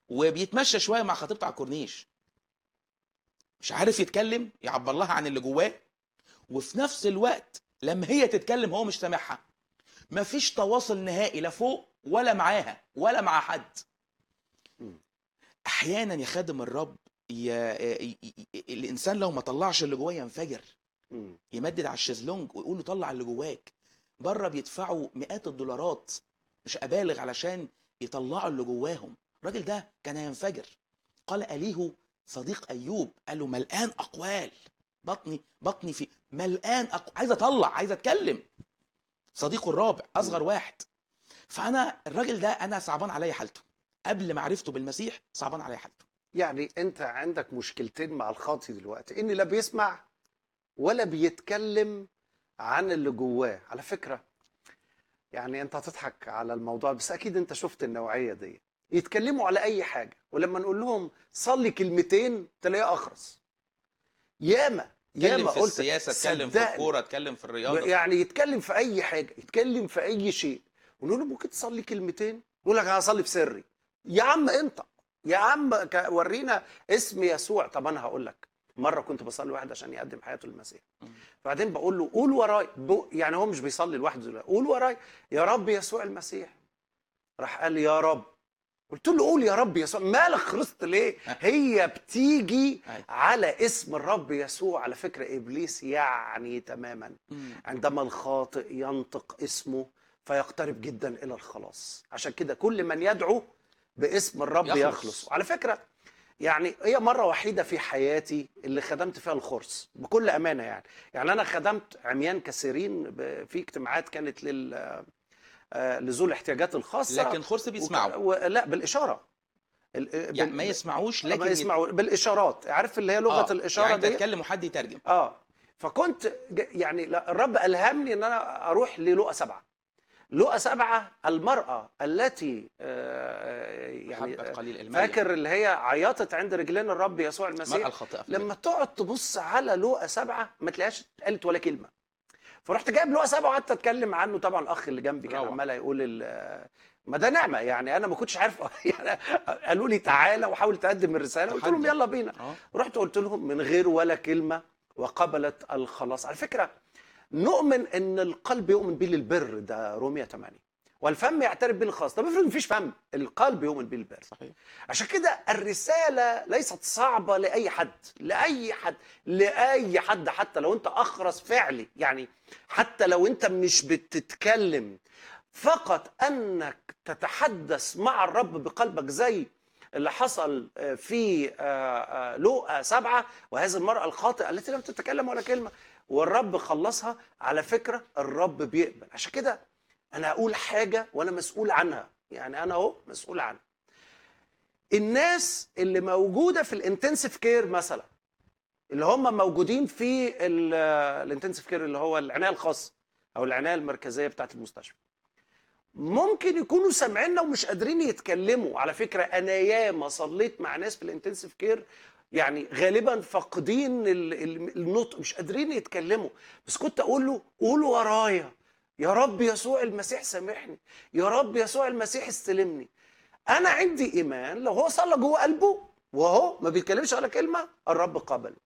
وبيتمشى شويه مع خطيبته على الكورنيش، مش عارف يتكلم يعبر لها عن اللي جواه، وفي نفس الوقت لما هي تتكلم هو مش سامعها. مفيش تواصل نهائي لا فوق ولا معاها ولا مع حد. مم. احيانا يا خادم الرب الانسان لو ما طلعش اللي جواه ينفجر، مم. يمدد على الشезлونج ويقول له طلع اللي جواك. بره بيدفعوا مئات الدولارات، مش ابالغ، علشان يطلعوا اللي جواهم. الراجل ده كان هينفجر. قال اليه صديق ايوب، قال له ملقان اقوال، بطني في ملقان عايز اطلع، عايز اتكلم. صديقه الرابع اصغر واحد. فانا الراجل ده انا صعبان عليا حالته، قبل معرفته بالمسيح صعبان عليا حالته. يعني انت عندك مشكلتين مع الخاطي دلوقتي، ان لا بيسمع ولا بيتكلم عن اللي جواه. على فكرة يعني انت هتضحك على الموضوع، بس اكيد انت شفت النوعية دي، يتكلموا على اي حاجة، ولما نقول لهم صلي كلمتين تلاقيه اخرس. ياما اتكلم ياما في قلت السياسه، اتكلم في صدقني، الكوره، اتكلم في الرياضه. يعني يتكلم في اي حاجة، يتكلم في اي شيء، ونقول له ممكن تصلي كلمتين، يقول لك انا هصلي في سري. يا عم انت، يا عم ورينا اسم يسوع. طب انا هقول لك، مره كنت بصلي واحد عشان يقدم حياته للمسيح، بعدين بقول له قول وراي، يعني هو مش بيصلي لوحده دلوقتي، قول وراي يا رب يسوع المسيح. راح قال لي يا رب. قلت له قول يا رب يسوع. مالك خرست ليه؟ هي بتيجي على اسم الرب يسوع. على فكرة إبليس يعني تماما عندما الخاطئ ينطق اسمه فيقترب جدا إلى الخلاص. عشان كده كل من يدعو باسم الرب يخلص. وعلى فكرة يعني هي مرة وحيدة في حياتي اللي خدمت فيها الخرس بكل أمانة. يعني أنا خدمت عميان كثيرين في اجتماعات كانت لذوي الاحتياجات الخاصة، لكن خرس بيسمعوا. لا بالإشارة. يعني ما يسمعوش، ما لكن يسمعوا بالإشارات. عارف اللي هي لغة الإشارة يعني انت دي؟ تتكلم وحد يترجم. فكنت يعني الرب ألهمني ان انا اروح للقا 7. لقا 7 المرأة التي يعني قليل المال، فاكر اللي هي عيطت عند رجلين الرب يسوع المرأة المسيح، الخاطئة في لما تقعد تبص على لقا 7 ما تلاقيهاش قالت ولا كلمة. فرحت جايب لقا 7 وقعدت اتكلم عنه. طبعا الاخ اللي جنبي كان عمال يقول ما ده نعمه. يعني انا ما كنتش عارف يعني قالوا لي تعالى وحاول تقدم الرساله، قلت لهم يلا بينا. رحت قلت لهم من غير ولا كلمه وقبلت الخلاص. على فكره نؤمن ان القلب يؤمن به للبر، ده رومية 8، والفم يعترف به الخاص. طب افرض مفيش فم، القلب يؤمن به للبر. صحيح. عشان كده الرساله ليست صعبه لاي حد، لاي حد حتى لو انت اخرس فعلي. يعني حتى لو انت مش بتتكلم، فقط انك تتحدث مع الرب بقلبك، زي اللي حصل في لقا 7، وهذه المرأة الخاطئة التي لم تتكلم ولا كلمة والرب خلصها. على فكرة الرب بيقبل. عشان كده أنا أقول حاجة وأنا مسؤول عنها، يعني أنا أهو مسؤول عنها. الناس اللي موجودة في الانتنسيف كير مثلا، اللي هم موجودين في الانتنسيف كير اللي هو العناية الخاصة أو العناية المركزية بتاعت المستشفى، ممكن يكونوا سامعيننا ومش قادرين يتكلموا. على فكرة أنا ياما صليت مع ناس في الانتنسيف كير يعني غالبا فاقدين النطق، مش قادرين يتكلموا، بس كنت أقول له قول ورايا يا رب يسوع المسيح سامحني، يا رب يسوع المسيح استلمني. أنا عندي إيمان لو هو صلى جوه قلبه وهو ما بيتكلمش على كلمة الرب قبله.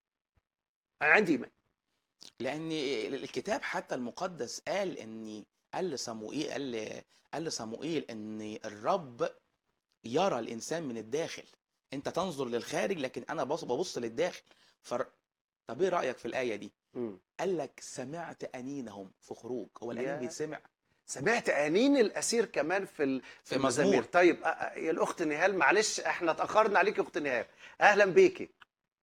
أنا عندي إيمان، لأن الكتاب حتى المقدس قال لصموئيل ان الرب يرى الانسان من الداخل. انت تنظر للخارج لكن انا ببص للداخل. طب ايه رايك في الايه دي؟ قال لك سمعت انينهم في خروج. هو الانين بيتسمع. سمعت انين الاسير كمان في المزامير. طيب يا الاخت نهال، معلش احنا اتاخرنا عليك يا اخت نهال، اهلا بيكي.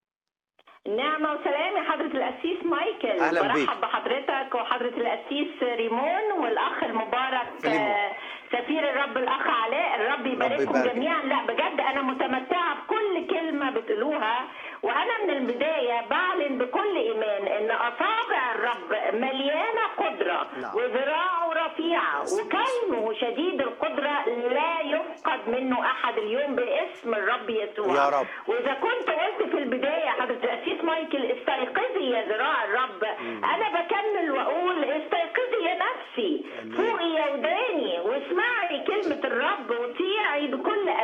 نعمة وسلام يا حضرة القسيس مايكل. أهلا بيك. برحب بحضرتك وحضرة القسيس ريمون والأخ المبارك سفير الرب الأخ علاء. الرب يبارككم جميعا. لا بجد أنا متمتعة بكل كلمة بتقولوها، وأنا من البداية بعلن بكل إيمان إن أصابع الرب مليانة قدرة وذراعه رفيعة وكلمه شديد القدرة لا يفقد منه أحد اليوم باسم الرب يسوع يا رب. وإذا كنت قلت في البداية حضرة القسيس مايكل استيقظي يا ذراع الرب، أنا بكمل وأقول استيقظي يا نفسي، فوقي يا وداني واسمعي كلمة الرب وطيعي بكل